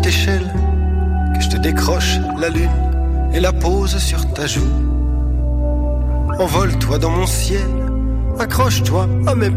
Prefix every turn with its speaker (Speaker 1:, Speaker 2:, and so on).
Speaker 1: échelle, que je te décroche la lune et la pose sur ta joue. Envole-toi dans mon ciel, accroche-toi à mes